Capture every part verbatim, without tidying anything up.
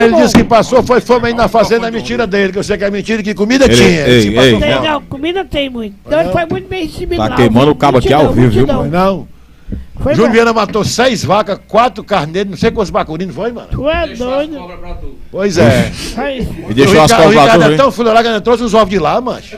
Ele disse que passou, foi fome aí na fazenda, é mentira dele, que eu sei que é mentira, que comida Ele, tinha. ei, Ele ei, passou não. fome. Não, comida tem muito. Então ele foi muito bem recebido Tá lá. queimando o cabo aqui ao vivo, viu, mano? Não. Foi Júnior bom. Viana matou seis vacas, quatro carneiros, não sei quantos bacurinos foi, mano. Tu é doido. Pois é. Aí, E deixou as Ricardo, o cobras Ricardo tudo, é hein? tão fuleirado que ainda trouxe os ovos de lá, macho.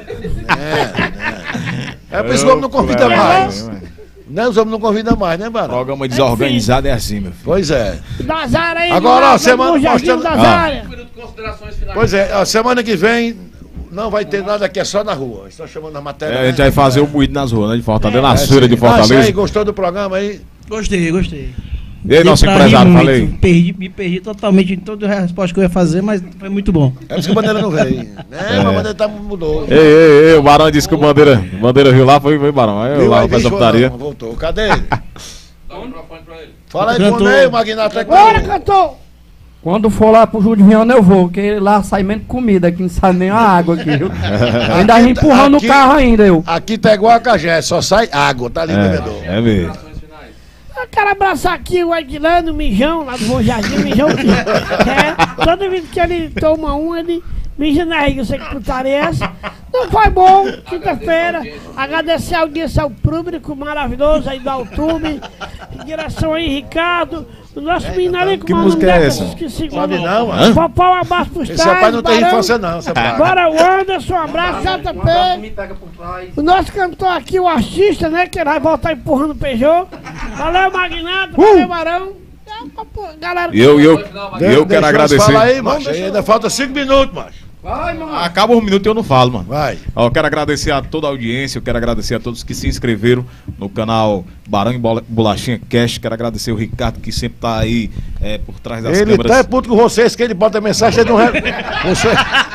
É, é. É por isso que o homem não convida É, mais. é. Né? Os homens não convidam mais, né, Barão? Programa desorganizado é assim, meu filho. Pois é. Nazária aí. Agora, lá, ó, semana no Jardim mostrando- da Zária. Pois é, a semana que vem não vai ter nada aqui, é só na rua. Estão chamando a matéria. É, a gente vai fazer o moído nas ruas, né? De Fortaleza, na É, feira sim. de Ah, isso Fortaleza. aí, gostou do programa aí? Gostei, gostei. E aí, nosso Deu pra rir empresário, muito. falei. Perdi, me perdi totalmente em toda a resposta que eu ia fazer, mas foi muito bom. É por isso que a bandeira não veio. É, a bandeira tá, mudou. Ei, ei, ei, o Barão disse que o Bandeira, Bandeira viu lá, foi, foi Barão. Aí eu Viu lá aí, faz a bicho, putaria. não, voltou. Cadê ele? Dá o microfone pra ele. Fala aí Cantor. com o Ney, o Magnata é Bora, com cantor. Quando for lá pro Júlio Viana eu vou, porque lá sai menos comida, aqui não sai nem a água aqui, viu? Eu ainda Aqui- empurrando aqui- o carro ainda, eu. Aqui tá igual a Cagé, só sai água, tá ali, bebedor. É, é mesmo. Eu quero abraçar aqui o Aguilano, o Mijão, lá do Bom Jardim, o Mijão. Que, é, toda vez que ele toma um, ele mija na riga. Eu sei que putaria é essa. Não foi bom, quinta-feira. Agradecer a audiência ao público maravilhoso aí do Altube. Em direção aí, Ricardo. O nosso menino ali com Que uma música é essa? Esqueci o Sabe nome. não, mano? Popó, um abraço pros Esse rapaz não tem Barão. infância não, seu pai. Bora, o Anderson, um abraço, J P. O nosso cantor aqui, o artista, né? Que ele vai voltar empurrando o Peugeot. Valeu, Magnata, valeu, Barão. É, pô, galera. E eu, e eu, De- e eu deixa quero eu agradecer. falar aí, macho. Ainda falta cinco minutos, macho. Acaba um minuto e eu não falo, mano. Vai. Ó, eu quero agradecer a toda a audiência, eu quero agradecer a todos que se inscreveram no canal Barão e Bola- Bolachinha Cash. Quero agradecer o Ricardo que sempre tá aí é, por trás das Ele câmeras. tá é puto com vocês, que ele bota mensagem, ele não... Re... Você...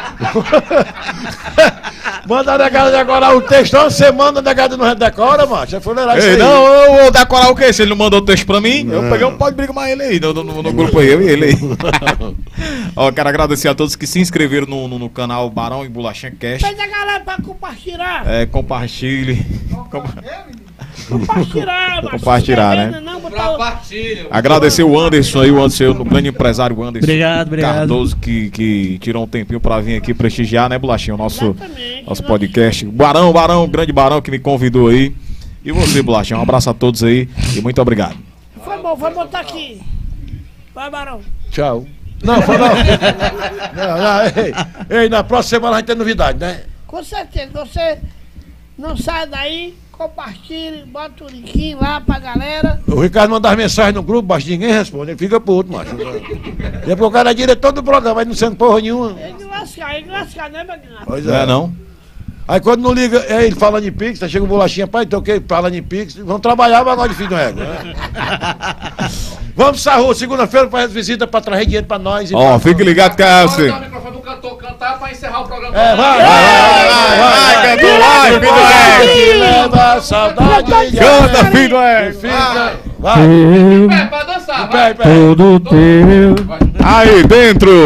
Manda a negada decorar o texto, você manda a negada não decora, macho. É fuleiragem Ei, isso aí. não, eu vou decorar o quê? Se ele não mandou o texto pra mim, eu peguei um pau de briga mais ele aí, no, no, no grupo aí, eu e ele aí. Ó, quero agradecer a todos que se inscreveram no, no, no canal Barão e Bolachinha Cash. Pede a galera pra compartilhar. É, compartilhe. Com- Compartilhar, macho. Compartilhar, Se inscrever, né? Não, botar o... Compartilha. Agradecer o Anderson aí, o Anderson, o grande empresário Anderson Obrigado, obrigado. Cardoso, que, que tirou um tempinho pra vir aqui prestigiar, né, Bolachinha, o nosso, Exatamente. nosso podcast. O Barão, o Barão, o grande Barão que me convidou aí. E você, Bolachinha, um abraço a todos aí e muito obrigado. Foi bom, vai botar aqui. Vai, Barão. Tchau. Não, foi não. não, não ei, ei, na próxima semana a gente tem novidade, né? Com certeza, você não sai daí, compartilhe, bota o link lá pra galera. O Ricardo manda as mensagens no grupo, mas ninguém responde, ele fica puto, macho. É porque o cara é diretor do programa, ele não sendo porra nenhuma. Ele lascar, ele lascar, né, Magnata? Pois Não é não? Aí quando não liga, é ele falando em Pix, aí chega o Bolachinha, pai, então o que? Falando em Pix, vamos trabalhar, mas agora de filho do ego, né? Vamos pra rua, segunda-feira faz visita pra trazer dinheiro pra nós. e Ó, pra- fique ligado que é Agora assim. dá o microfone pro cantor cantar pra encerrar o programa. É, vai, vai, vai, vai, cantor, vai, filho do ego. que leva a saudade de Canta, alguém filho do que ego. fica. Vai, Teu, É, pra dançar, vai, vai. vai. todo teu. Aí dentro.